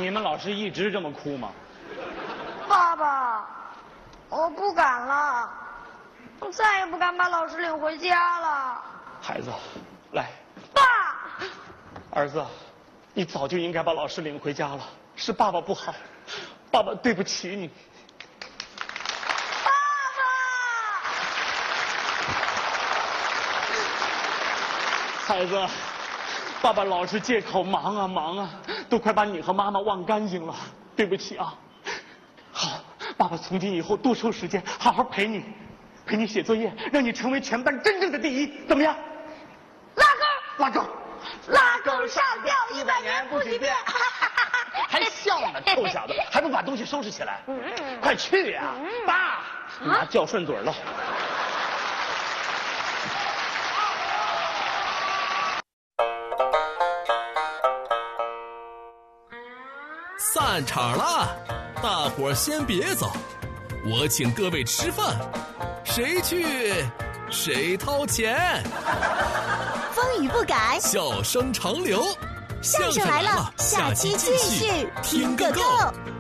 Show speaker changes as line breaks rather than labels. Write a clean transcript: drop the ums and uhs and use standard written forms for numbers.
你们老师一直这么哭吗？
爸爸，我不敢了，我再也不敢把老师领回家了。
孩子，来。
爸。
儿子，你早就应该把老师领回家了，是爸爸不好，爸爸对不起你。
爸爸。
孩子，爸爸老是借口忙啊忙啊，都快把你和妈妈忘干净了，对不起啊。好，爸爸从今以后多抽时间，好好陪你写作业，让你成为全班真正的第一，怎么样？
拉
钩，
拉钩上吊100年不许变。
还笑呢，臭小子，还不把东西收拾起来？快去呀！爸，拿叫顺嘴了。
散场了，大伙儿先别走，我请各位吃饭，谁去谁掏钱。
风雨不改，
笑声长流，
相声来了，下期继续听个够。